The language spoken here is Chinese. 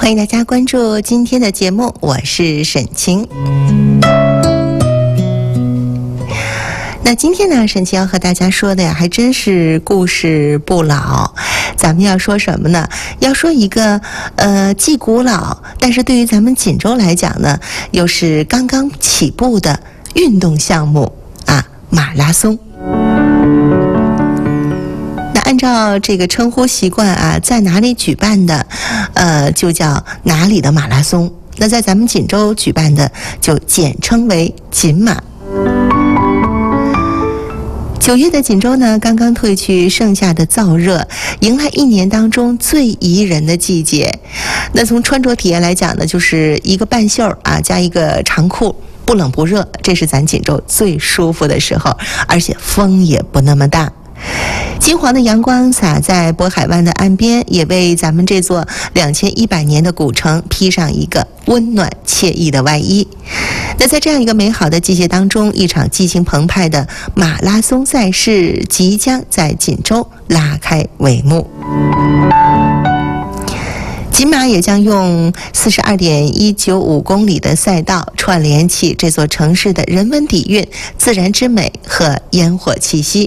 欢迎大家关注今天的节目，我是沈清。那今天呢，沈清要和大家说的呀，还真是故事不老。咱们要说什么呢？要说一个既古老，但是对于咱们锦州来讲呢，又是刚刚起步的运动项目啊，马拉松。那按照这个称呼习惯啊，在哪里举办的，就叫哪里的马拉松。那在咱们锦州举办的，就简称为锦马。9月的锦州呢，刚刚褪去盛夏的燥热，迎来一年当中最宜人的季节。那从穿着体验来讲呢，就是一个半袖啊，加一个长裤，不冷不热，这是咱锦州最舒服的时候，而且风也不那么大。金黄的阳光洒在渤海湾的岸边，也为咱们这座2100年的古城披上一个温暖惬意的外衣。那在这样一个美好的季节当中，一场激情澎湃的马拉松赛事即将在锦州拉开帷幕。锦马也将用42.195公里的赛道串联起这座城市的人文底蕴、自然之美和烟火气息，